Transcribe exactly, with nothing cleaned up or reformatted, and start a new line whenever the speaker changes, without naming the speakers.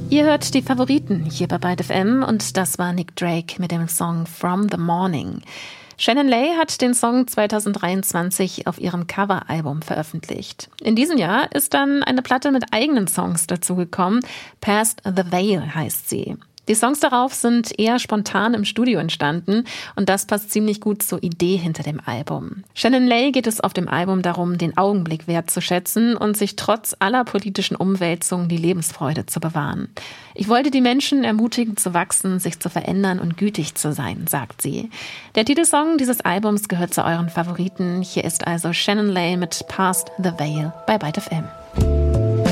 Ihr hört die Favoriten hier bei Byte F M und das war Nick Drake mit dem Song From the Morning. Shannon Lay hat den Song zwanzig dreiundzwanzig auf ihrem Coveralbum veröffentlicht. In diesem Jahr ist dann eine Platte mit eigenen Songs dazugekommen. Past the Veil heißt sie. Die Songs darauf sind eher spontan im Studio entstanden und das passt ziemlich gut zur Idee hinter dem Album. Shannon Lay geht es auf dem Album darum, den Augenblick wertzuschätzen und sich trotz aller politischen Umwälzungen die Lebensfreude zu bewahren. Ich wollte die Menschen ermutigen zu wachsen, sich zu verändern und gütig zu sein, sagt sie. Der Titelsong dieses Albums gehört zu euren Favoriten. Hier ist also Shannon Lay mit Past the Veil bei Byte F M.